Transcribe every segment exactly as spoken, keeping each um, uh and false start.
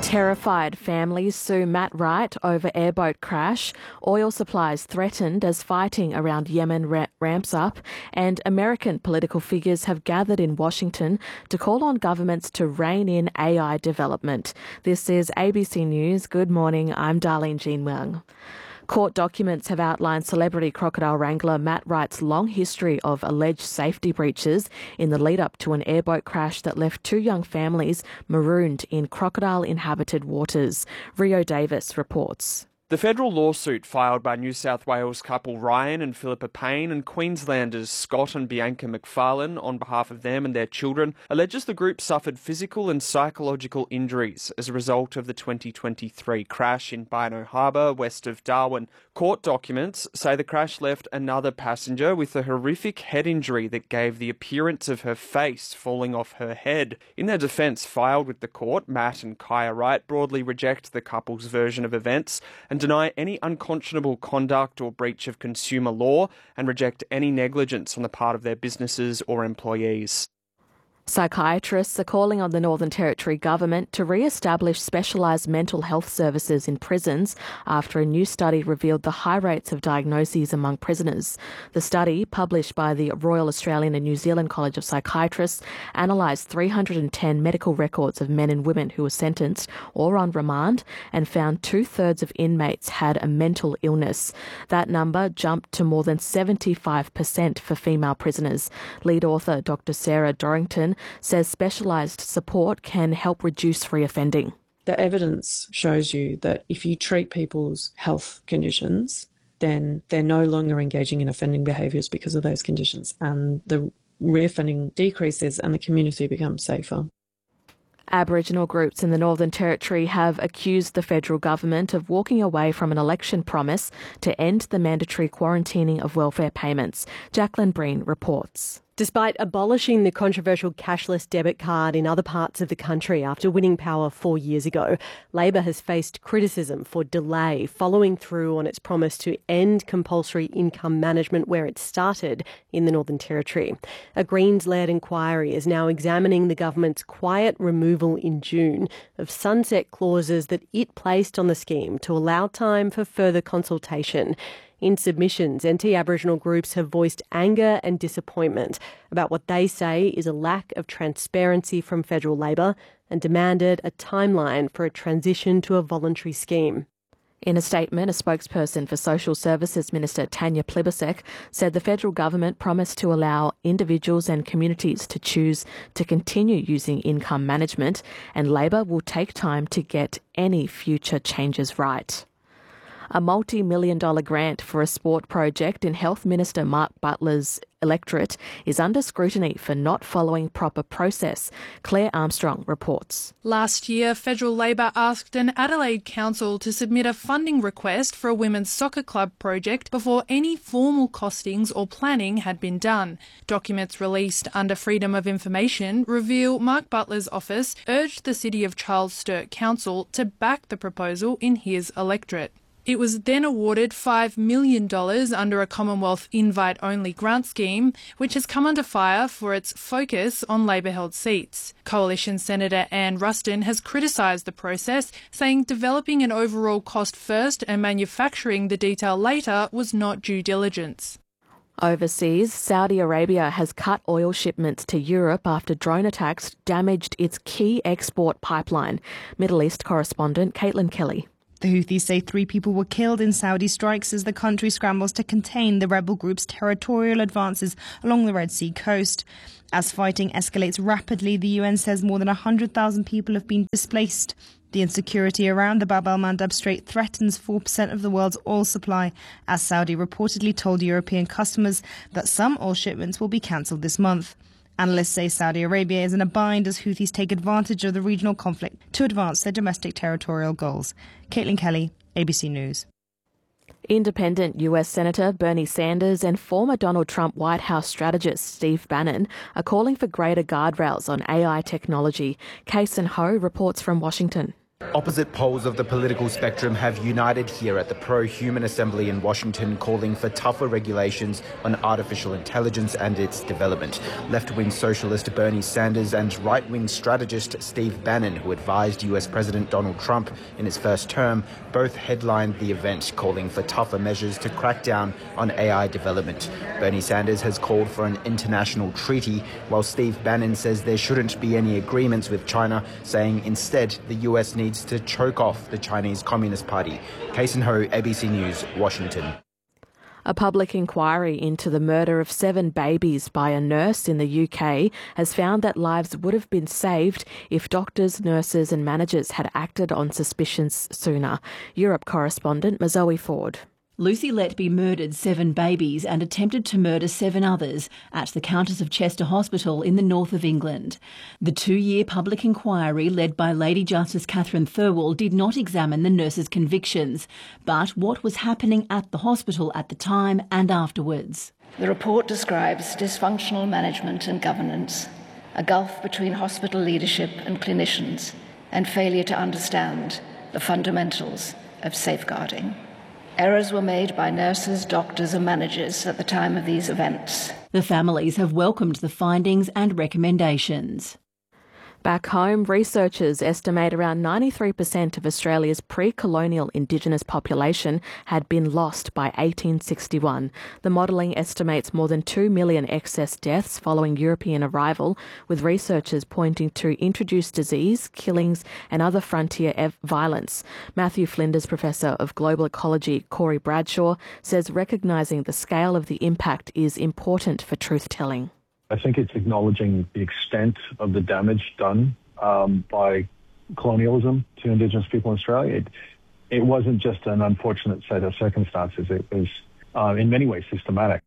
Terrified families sue Matt Wright over airboat crash, oil supplies threatened as fighting around Yemen ra- ramps up, and American political figures have gathered in Washington to call on governments to rein in A I development. This is A B C News. Good morning, I'm Darlene Jean Wang. Court documents have outlined celebrity crocodile wrangler Matt Wright's long history of alleged safety breaches in the lead-up to an airboat crash that left two young families marooned in crocodile-inhabited waters. Rio Davis reports. The federal lawsuit filed by New South Wales couple Ryan and Philippa Payne and Queenslanders Scott and Bianca McFarlane on behalf of them and their children alleges the group suffered physical and psychological injuries as a result of the twenty twenty-three crash in Bynoe Harbour, west of Darwin. Court documents say the crash left another passenger with a horrific head injury that gave the appearance of her face falling off her head. In their defence filed with the court, Matt and Kaya Wright broadly reject the couple's version of events and deny any unconscionable conduct or breach of consumer law and reject any negligence on the part of their businesses or employees. Psychiatrists are calling on the Northern Territory government to re-establish specialised mental health services in prisons after a new study revealed the high rates of diagnoses among prisoners. The study, published by the Royal Australian and New Zealand College of Psychiatrists, analysed three hundred ten medical records of men and women who were sentenced or on remand and found two-thirds of inmates had a mental illness. That number jumped to more than seventy-five percent for female prisoners. Lead author Doctor Sarah Dorrington says specialised support can help reduce reoffending. The evidence shows you that if you treat people's health conditions, then they're no longer engaging in offending behaviours because of those conditions, and the reoffending decreases and the community becomes safer. Aboriginal groups in the Northern Territory have accused the federal government of walking away from an election promise to end the mandatory quarantining of welfare payments. Jacqueline Breen reports. Despite abolishing the controversial cashless debit card in other parts of the country after winning power four years ago, Labor has faced criticism for delay following through on its promise to end compulsory income management where it started in the Northern Territory. A Greens-led inquiry is now examining the government's quiet removal in June of sunset clauses that it placed on the scheme to allow time for further consultation. In submissions, anti-Aboriginal groups have voiced anger and disappointment about what they say is a lack of transparency from federal Labor and demanded a timeline for a transition to a voluntary scheme. In a statement, a spokesperson for Social Services Minister Tanya Plibersek said the federal government promised to allow individuals and communities to choose to continue using income management, and Labor will take time to get any future changes right. A multi-million dollar grant for a sport project in Health Minister Mark Butler's electorate is under scrutiny for not following proper process. Claire Armstrong reports. Last year, federal Labor asked an Adelaide council to submit a funding request for a women's soccer club project before any formal costings or planning had been done. Documents released under Freedom of Information reveal Mark Butler's office urged the City of Charles Sturt Council to back the proposal in his electorate. It was then awarded five million dollars under a Commonwealth invite-only grant scheme, which has come under fire for its focus on Labor-held seats. Coalition Senator Anne Ruston has criticised the process, saying developing an overall cost first and manufacturing the detail later was not due diligence. Overseas, Saudi Arabia has cut oil shipments to Europe after drone attacks damaged its key export pipeline. Middle East correspondent Caitlin Kelly. The Houthis say three people were killed in Saudi strikes as the country scrambles to contain the rebel group's territorial advances along the Red Sea coast. As fighting escalates rapidly, the U N says more than one hundred thousand people have been displaced. The insecurity around the Bab el-Mandab Strait threatens four percent of the world's oil supply, as Saudi reportedly told European customers that some oil shipments will be cancelled this month. Analysts say Saudi Arabia is in a bind as Houthis take advantage of the regional conflict to advance their domestic territorial goals. Caitlin Kelly, A B C News. Independent U S Senator Bernie Sanders and former Donald Trump White House strategist Steve Bannon are calling for greater guardrails on A I technology. Kason Ho reports from Washington. Opposite poles of the political spectrum have united here at the Pro-Human Assembly in Washington, calling for tougher regulations on artificial intelligence and its development. Left-wing socialist Bernie Sanders and right-wing strategist Steve Bannon, who advised U S President Donald Trump in his first term, both headlined the event, calling for tougher measures to crack down on A I development. Bernie Sanders has called for an international treaty, while Steve Bannon says there shouldn't be any agreements with China, saying instead the U S needs to choke off the Chinese Communist Party. Kason Ho, A B C News, Washington. A public inquiry into the murder of seven babies by a nurse in the U K has found that lives would have been saved if doctors, nurses and managers had acted on suspicions sooner. Europe correspondent Mazoe Ford. Lucy Letby murdered seven babies and attempted to murder seven others at the Countess of Chester Hospital in the north of England. The two-year public inquiry led by Lady Justice Catherine Thirlwall did not examine the nurse's convictions, but what was happening at the hospital at the time and afterwards. The report describes dysfunctional management and governance, a gulf between hospital leadership and clinicians, and failure to understand the fundamentals of safeguarding. Errors were made by nurses, doctors and managers at the time of these events. The families have welcomed the findings and recommendations. Back home, researchers estimate around ninety-three percent of Australia's pre-colonial Indigenous population had been lost by eighteen sixty-one. The modelling estimates more than two million excess deaths following European arrival, with researchers pointing to introduced disease, killings and other frontier ev- violence. Matthew Flinders Professor of Global Ecology Corey Bradshaw says recognising the scale of the impact is important for truth-telling. I think it's acknowledging the extent of the damage done um, by colonialism to Indigenous people in Australia. It, it wasn't just an unfortunate set of circumstances. It was, uh, in many ways, systematic.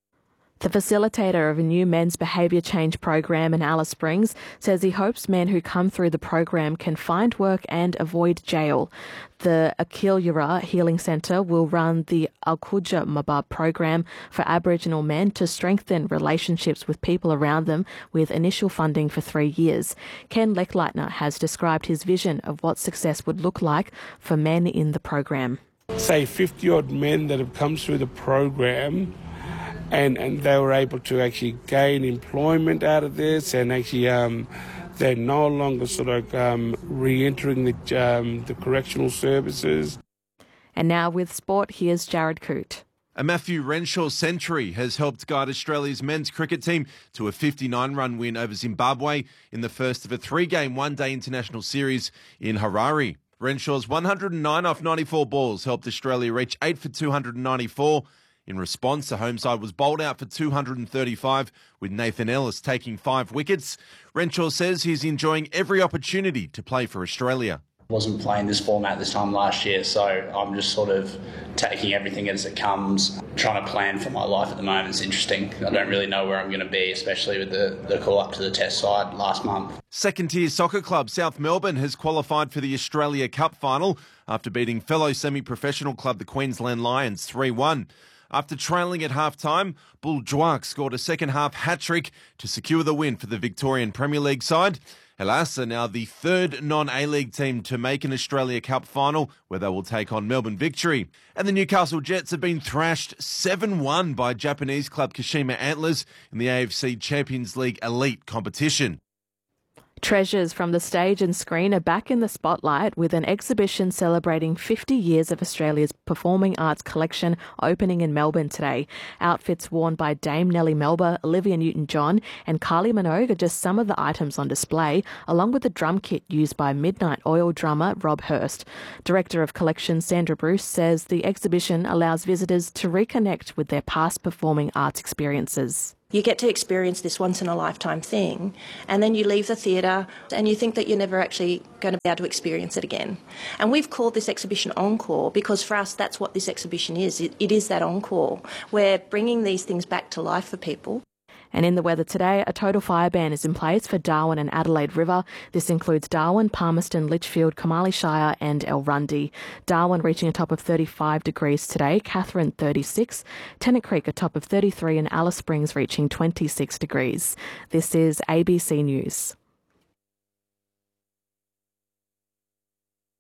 The facilitator of a new men's behaviour change program in Alice Springs says he hopes men who come through the program can find work and avoid jail. The Akil-Yura Healing Centre will run the Al-Quja Mabab program for Aboriginal men to strengthen relationships with people around them, with initial funding for three years. Ken Lechleitner has described his vision of what success would look like for men in the program. Say fifty-odd men that have come through the program and, and they were able to actually gain employment out of this, and actually um, they're no longer sort of um, re-entering the, um, the correctional services. And now with sport, here's Jared Coote. A Matthew Renshaw century has helped guide Australia's men's cricket team to a fifty-nine run win over Zimbabwe in the first of a three-game one-day international series in Harare. Renshaw's one hundred nine off ninety-four balls helped Australia reach eight for two hundred ninety-four. In response, the home side was bowled out for two hundred thirty-five, with Nathan Ellis taking five wickets. Renshaw says he's enjoying every opportunity to play for Australia. I wasn't playing this format this time last year, so I'm just sort of taking everything as it comes, trying to plan for my life at the moment. It's interesting. I don't really know where I'm going to be, especially with the, the call up to the test side last month. Second tier soccer club South Melbourne has qualified for the Australia Cup final after beating fellow semi-professional club the Queensland Lions three one. After trailing at half-time, Bull Dwark scored a second-half hat-trick to secure the win for the Victorian Premier League side. Hellas are now the third non-A-League team to make an Australia Cup final, where they will take on Melbourne Victory. And the Newcastle Jets have been thrashed seven one by Japanese club Kashima Antlers in the A F C Champions League Elite competition. Treasures from the stage and screen are back in the spotlight, with an exhibition celebrating fifty years of Australia's performing arts collection opening in Melbourne today. Outfits worn by Dame Nellie Melba, Olivia Newton-John and Kylie Minogue are just some of the items on display, along with the drum kit used by Midnight Oil drummer Rob Hurst. Director of Collections Sandra Bruce says the exhibition allows visitors to reconnect with their past performing arts experiences. You get to experience this once-in-a-lifetime thing, and then you leave the theatre and you think that you're never actually going to be able to experience it again. And we've called this exhibition Encore because for us that's what this exhibition is. It, it is that encore. We're bringing these things back to life for people. And in the weather today, a total fire ban is in place for Darwin and Adelaide River. This includes Darwin, Palmerston, Litchfield, Kamali Shire and Elrundy. Darwin reaching a top of thirty-five degrees today, Katherine thirty-six, Tennant Creek a top of thirty-three and Alice Springs reaching twenty-six degrees. This is A B C News.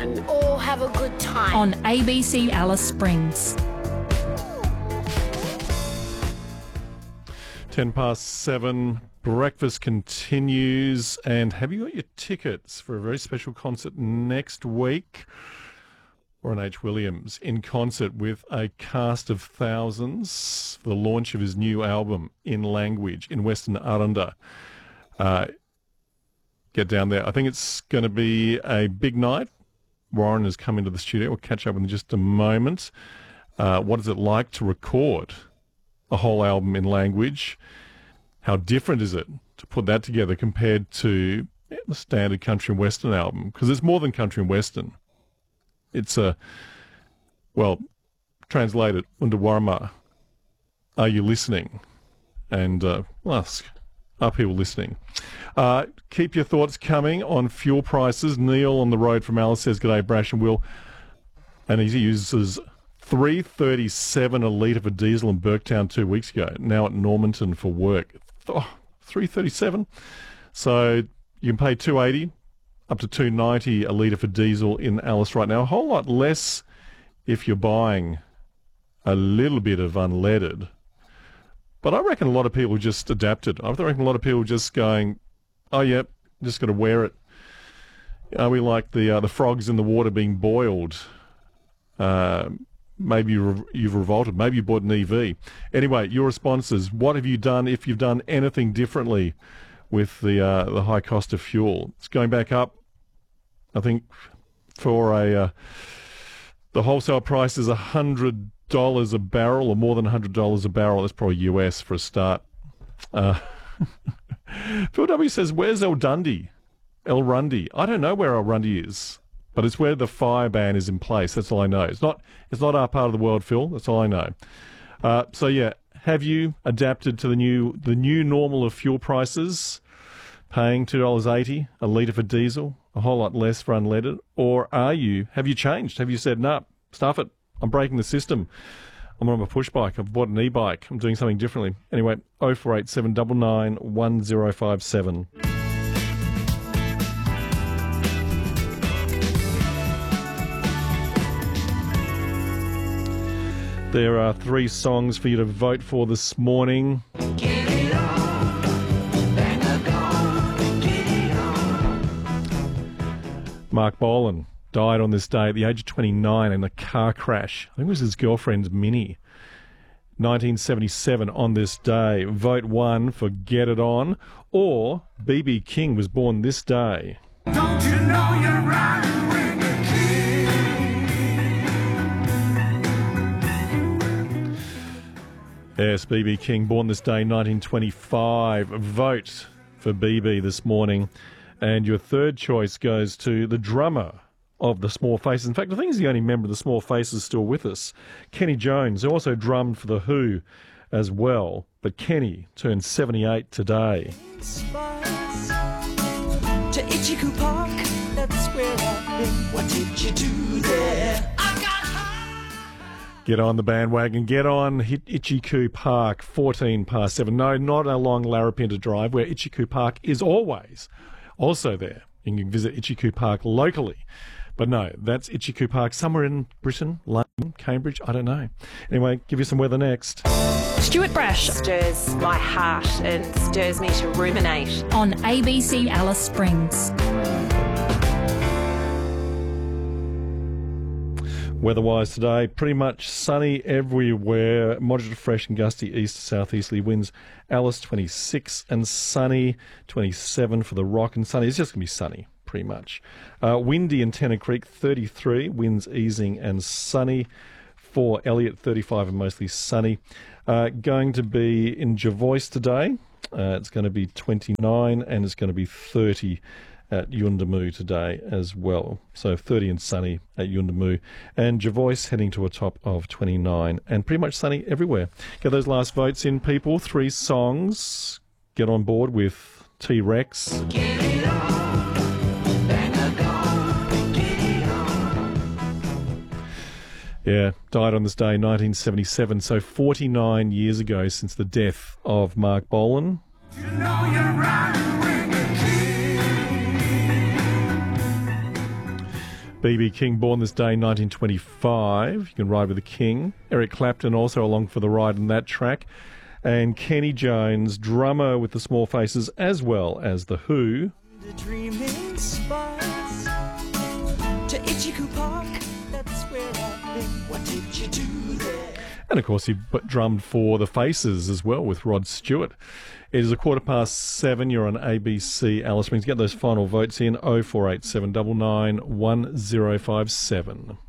and all have a good time. On A B C Alice Springs. Ten past seven, breakfast continues, and have you got your tickets for a very special concert next week? Warren H. Williams in concert with a cast of thousands for the launch of his new album, In Language, in Western Aranda. Uh, get down there. I think it's going to be a big night. Warren has come into the studio. We'll catch up in just a moment. Uh, what is it like to record a whole album in language? How different is it to put that together compared to yeah, the standard country and western album? Because it's more than country and western. It's a, well, translated under Warma. Are you listening? And uh, well, ask, are people listening? Uh, keep your thoughts coming on fuel prices. Neil on the road from Alice says, "G'day, Brash and Will." And he uses three thirty-seven a litre for diesel in Burketown two weeks ago. Now at Normanton for work. Oh, three thirty-seven. So you can pay two eighty up to two ninety a litre for diesel in Alice right now. A whole lot less if you're buying a little bit of unleaded. But I reckon a lot of people just adapted. I reckon a lot of people just going, oh, yeah, just got to wear it. Are we like the uh, the frogs in the water being boiled? Uh, maybe you've, you've revolted. Maybe you bought an E V. Anyway, your responses. What have you done if you've done anything differently with the uh, the high cost of fuel? It's going back up. I think for a uh, the wholesale price is one hundred dollars a barrel, or more than one hundred dollars a barrel. That's probably U S for a start. Uh, Phil W says, where's El Dundee? El Rundy. I don't know where El Rundy is, but it's where the fire ban is in place. That's all I know. It's not It's not our part of the world, Phil. That's all I know. Uh, so, yeah, have you adapted to the new the new normal of fuel prices, paying two dollars eighty a litre for diesel, a whole lot less for unleaded? Or are you, have you changed? Have you said, nah, stuff it, I'm breaking the system. I'm on a push bike. I've bought an e-bike. I'm doing something differently. Anyway, oh four eight seven nine nine one oh five seven. There are three songs for you to vote for this morning. Get it on, bang a gong, get it on. Mark Bolan died on this day at the age of twenty-nine in a car crash. I think it was his girlfriend's Mini. nineteen seventy-seven on this day. Vote one for Get It On. Or B B King was born this day. Don't you know you're riding with the king? Yes, B B King, born this day, nineteen twenty-five. Vote for B B this morning. And your third choice goes to the drummer of the Small Faces. In fact, I think he's the only member of the Small Faces still with us. Kenny Jones, who also drummed for The Who as well. But Kenny turned seventy-eight today. To Itchy-Coo Park, that's where I've been. What did you do there? I got high. Get on the bandwagon. Get on Hit Itchy-Coo Park, fourteen past seven. No, not along Larapinta Drive, where Itchy-Coo Park is always also there. You can visit Itchy-Coo Park locally. But no, that's Itchy-Coo Park, somewhere in Britain, London, Cambridge, I don't know. Anyway, give you some weather next. Stuart Brash stirs my heart and stirs me to ruminate. On A B C Alice Springs. Weather-wise today, pretty much sunny everywhere. Moderate to fresh and gusty east to southeasterly winds. Alice twenty-six and sunny, twenty-seven for the Rock and sunny. It's just going to be sunny, pretty much. Uh, windy in Tennant Creek, thirty-three. Winds easing and sunny. For Elliot, thirty-five and mostly sunny. Uh, going to be in Jervois today. Uh, it's going to be twenty-nine and it's going to be thirty at Yuendumu today as well. So thirty and sunny at Yuendumu. And Jervois heading to a top of twenty-nine and pretty much sunny everywhere. Get those last votes in, people. Three songs. Get on board with T-Rex. Get it on, bang a gong, get it on. Yeah, died on this day, nineteen seventy-seven, so forty-nine years ago since the death of Mark Bolan. You know you're riding with the king. B B King, born this day in nineteen twenty-five. You can ride with the King. Eric Clapton also along for the ride in that track. And Kenny Jones, drummer with the Small Faces, as well as The Who. The dreaming spice to Ichiku Park, that's where I've been. What did you do there? And of course, he drummed for The Faces as well with Rod Stewart. It is a quarter past seven. You're on A B C Alice Springs. Get those final votes in oh four eight seven nine nine one oh five seven.